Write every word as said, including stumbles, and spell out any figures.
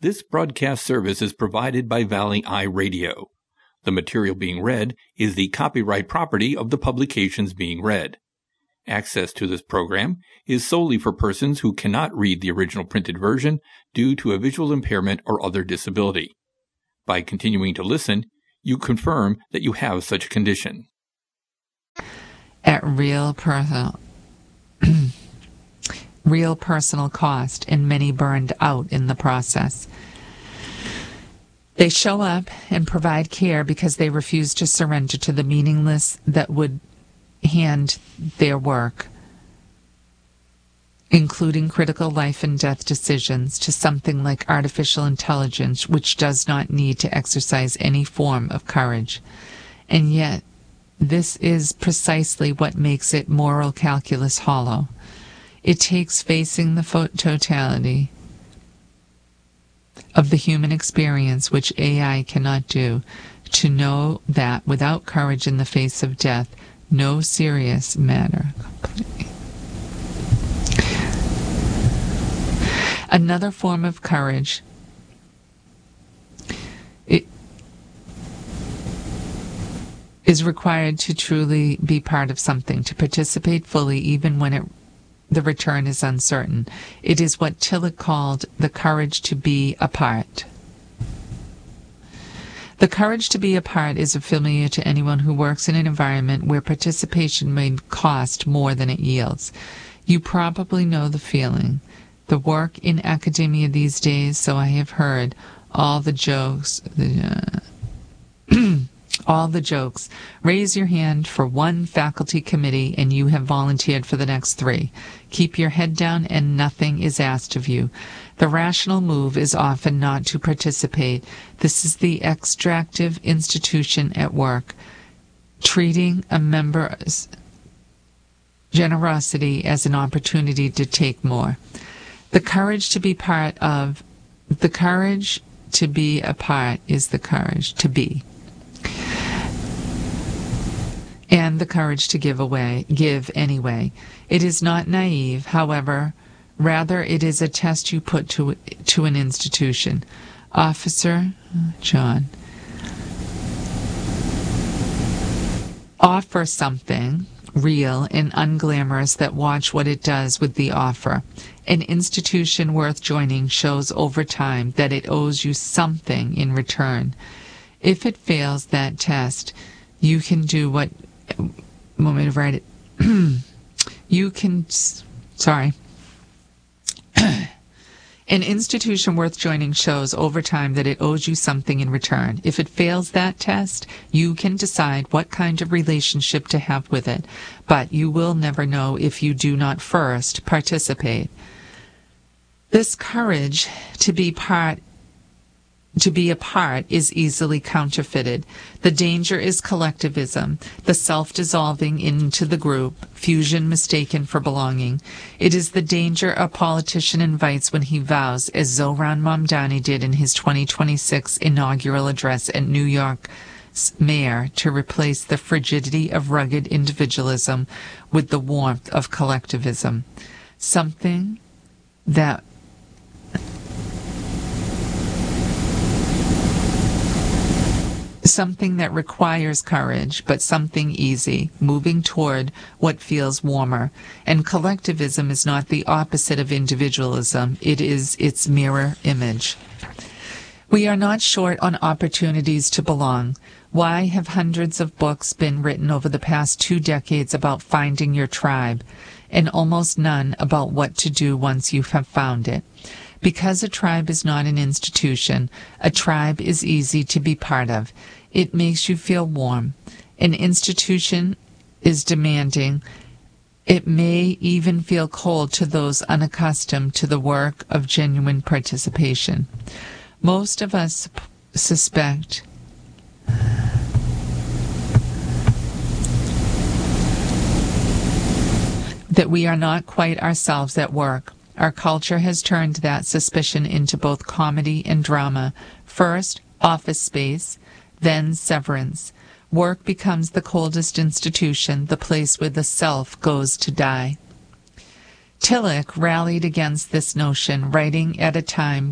This broadcast service is provided by Valley Eye Radio. The material being read is the copyright property of the publications being read. Access to this program is solely for persons who cannot read the original printed version due to a visual impairment or other disability. By continuing to listen, you confirm that you have such a condition. At real personal, real personal cost, and many burned out in the process. They show up and provide care because they refuse to surrender to the meaningless that would hand their work, including critical life and death decisions, to something like artificial intelligence, which does not need to exercise any form of courage. And yet, this is precisely what makes it moral calculus hollow. It takes facing the fo- totality of the human experience, which A I cannot do, to know that without courage in the face of death, no serious matter. Another form of courage it is required to truly be part of something, to participate fully even when it the return is uncertain. It is what Tillich called the courage to be a part. The courage to be a part is familiar to anyone who works in an environment where participation may cost more than it yields. You probably know the feeling. The work in academia these days, so I have heard, all the jokes, the, uh, all the jokes. Raise your hand for one faculty committee and you have volunteered for the next three. Keep your head down and nothing is asked of you. The rational move is often not to participate. This is the extractive institution at work, treating a member's generosity as an opportunity to take more. The courage to be part of, the courage to be a part is the courage to be. And the courage to give away, give anyway. It is not naive, however, rather it is a test you put to to an institution. Officer John, offer something real and unglamorous that watch what it does with the offer. An institution worth joining shows over time that it owes you something in return. If it fails that test, you can do what want me to write it you can sorry an institution worth joining shows over time that it owes you something in return. If it fails that test, you can decide what kind of relationship to have with it, but you will never know if you do not first participate. This courage to be part To be a part is easily counterfeited. The danger is collectivism, the self-dissolving into the group, fusion mistaken for belonging. It is the danger a politician invites when he vows, as Zohran Mamdani did in his twenty twenty-six inaugural address at New York's mayor, to replace the frigidity of rugged individualism with the warmth of collectivism. Something that Something that requires courage, but something easy, moving toward what feels warmer. And collectivism is not the opposite of individualism. It is its mirror image. We are not short on opportunities to belong. Why have hundreds of books been written over the past two decades about finding your tribe, and almost none about what to do once you have found it? Because a tribe is not an institution, a tribe is easy to be part of. It makes you feel warm. An institution is demanding. It may even feel cold to those unaccustomed to the work of genuine participation. Most of us suspect that we are not quite ourselves at work. Our culture has turned that suspicion into both comedy and drama. First, office space, then severance. Work becomes the coldest institution, the place where the self goes to die. Tillich rallied against this notion, writing at a time